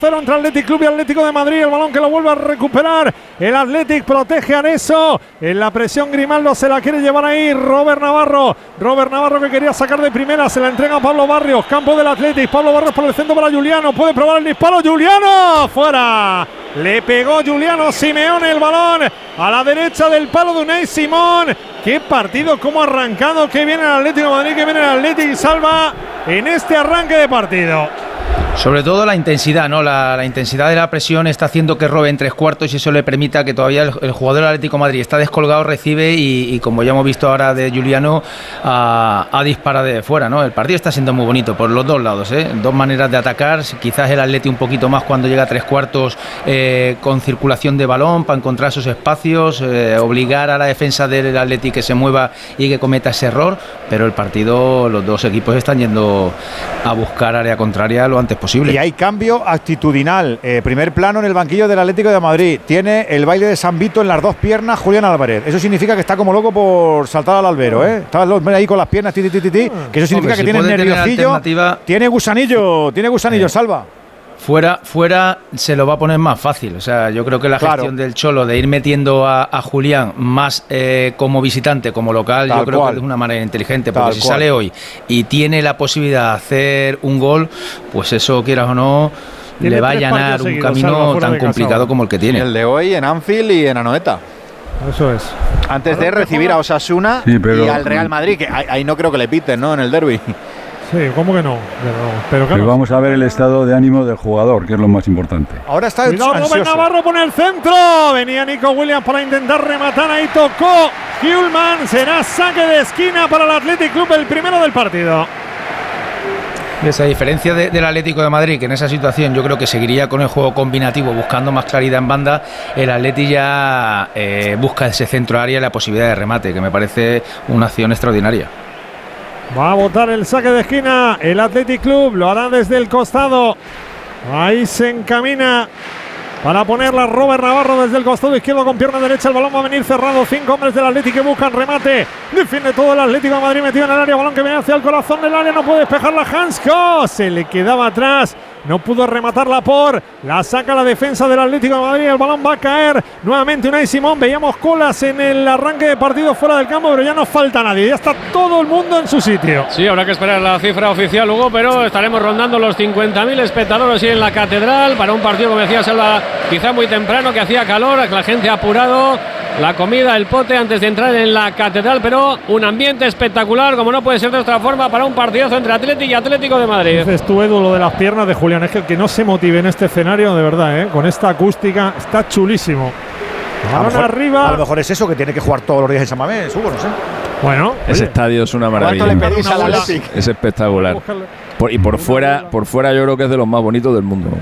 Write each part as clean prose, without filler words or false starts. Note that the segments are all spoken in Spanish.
Pero entre Athletic Club y Atlético de Madrid, el balón que lo vuelve a recuperar el Athletic, protege a Areso, en la presión Grimaldo se la quiere llevar ahí Robert Navarro que quería sacar de primera, se la entrega a Pablo Barrios, campo del Athletic, Pablo Barrios por el centro para Juliano, puede probar el disparo, Juliano, fuera, le pegó Juliano Simeone el balón a la derecha del palo de Unai Simón. Qué partido, cómo ha arrancado, que viene el Atlético de Madrid, que viene el Athletic y salva en este arranque de partido. Sobre todo la intensidad, ¿no? La intensidad de la presión está haciendo que robe en tres cuartos y eso le permita que todavía el jugador del Atlético de Madrid está descolgado, recibe y como ya hemos visto ahora de Juliano, a disparar de fuera, ¿no? El partido está siendo muy bonito por los dos lados, ¿eh? Dos maneras de atacar, quizás el Atlético un poquito más cuando llega a tres cuartos con circulación de balón para encontrar esos espacios, obligar a la defensa del Atlético que se mueva y que cometa ese error, pero el partido, los dos equipos están yendo a buscar área contraria lo antes posible. Y hay cambio actitudinal. Primer plano en el banquillo del Atlético de Madrid. Tiene el baile de San Vito en las dos piernas Julián Álvarez. Eso significa que está como loco por saltar al albero, ¿eh? Está ahí con las piernas, que eso significa que tiene nerviosillo. Tiene gusanillo, Salva. Fuera se lo va a poner más fácil. O sea, yo creo que la gestión del Cholo de ir metiendo a Julián más como visitante, como local, yo creo que es una manera inteligente, porque si sale hoy y tiene la posibilidad de hacer un gol, pues eso, quieras o no, le va a allanar un camino tan complicado como el que tiene. El de hoy en Anfield y en Anoeta. Eso es. Antes de recibir a Osasuna y al Real Madrid, que ahí no creo que le piten, ¿no? En el derbi. Sí, ¿cómo que no? Pero vamos a ver el estado de ánimo del jugador, que es lo más importante. Ahora está cuidado, Robert Navarro pone el centro. Venía Nico Williams para intentar rematar. Ahí tocó Hjulman. Será saque de esquina para el Athletic Club, el primero del partido. Esa diferencia del Atlético de Madrid, que en esa situación yo creo que seguiría con el juego combinativo, buscando más claridad en banda, el Atleti ya busca ese centro área y la posibilidad de remate, que me parece una acción extraordinaria. Va a botar el saque de esquina el Athletic Club, lo hará desde el costado. Ahí se encamina para ponerla Robert Navarro desde el costado izquierdo con pierna derecha. El balón va a venir cerrado. 5 hombres del Athletic que buscan remate. Defiende todo el Atlético de Madrid metido en el área. Balón que viene hacia el corazón del área. No puede despejarla Hansko. Se le quedaba atrás. No pudo rematarla por. La saca la defensa del Atlético de Madrid. El balón va a caer nuevamente Unai Simón. Veíamos colas en el arranque de partido fuera del campo, pero ya no falta nadie. Ya está todo el mundo en su sitio. Sí, habrá que esperar la cifra oficial, Hugo, pero estaremos rondando los 50.000 espectadores en la Catedral para un partido, como decía Salva, quizá muy temprano, que hacía calor, que la gente ha apurado la comida, el pote antes de entrar en la Catedral, pero un ambiente espectacular, como no puede ser de otra forma, para un partidazo entre Athletic y Atlético de Madrid. Dices tú, Edu, lo de las piernas de Julián, es que el que no se motive en este escenario, de verdad, con esta acústica, está chulísimo. Arriba. A lo mejor es eso, que tiene que jugar todos los días en San Mamés, Hugo, no sé. Bueno, ese estadio es una maravilla. ¿Cuánto le pedís al Athletic? Es espectacular. Por fuera yo creo que es de los más bonitos del mundo.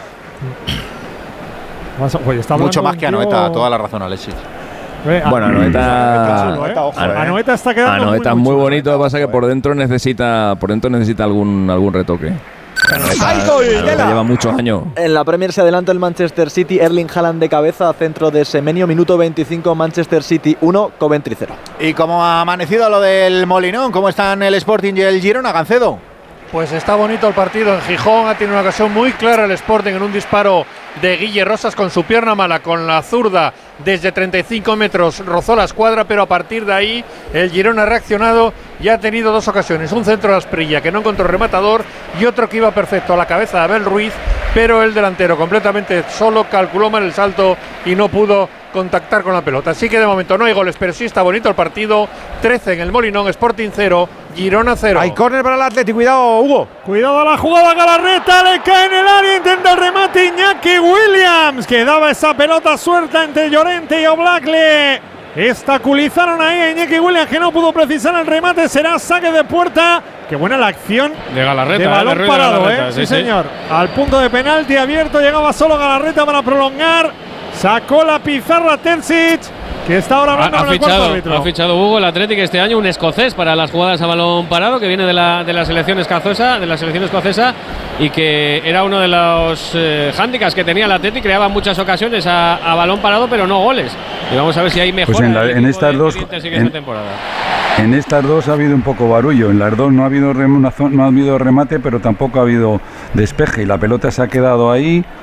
Mucho más que Anoeta, toda la razón, Alexis. Bueno, Anoeta está quedando Anoeta es muy bonito, lo que pasa es que por dentro necesita algún retoque. Lleva muchos años. En la Premier se adelanta el Manchester City. Erling Haaland de cabeza, centro de Semenyo, minuto 25, Manchester City 1, Coventry 0. ¿Y cómo ha amanecido lo del Molinón? ¿Cómo están el Sporting y el Girona, Gancedo? Pues está bonito el partido en Gijón. Ha tenido una ocasión muy clara el Sporting en un disparo de Guille Rosas con su pierna mala, con la zurda desde 35 metros, rozó la escuadra, pero a partir de ahí el Girona ha reaccionado y ha tenido dos ocasiones. Un centro de Asprilla que no encontró rematador y otro que iba perfecto a la cabeza de Abel Ruiz, pero el delantero completamente solo calculó mal el salto y no pudo contactar con la pelota. Así que de momento no hay goles, pero sí está bonito el partido. 13 en el Molinón, Sporting 0, Girona 0. Hay córner para el Atlético, cuidado, Hugo. Cuidado a la jugada, Galarreta, le cae en el área, intenta el remate Iñaki Williams, que daba esa pelota suelta entre Llorente y Oblakle. Estaculizaron ahí a Iñaki Williams, que no pudo precisar el remate. Será saque de puerta. Qué buena la acción de Galarreta, de balón de parado, Galarreta, sí, señor. Al punto de penalti abierto, llegaba solo Galarreta para prolongar. Sacó la pizarra Terzic, que está ahora hablando con el cuarto árbitro. Ha fichado Hugo el Athletic este año un escocés para las jugadas a balón parado, que viene de la selección escocesa, y que era uno de los hándicaps que tenía el Athletic. Creaba muchas ocasiones a balón parado, pero no goles. Y vamos a ver si hay mejora. Pues en estas dos en estas dos ha habido un poco barullo. En las dos no ha habido remate, pero tampoco ha habido despeje y la pelota se ha quedado ahí.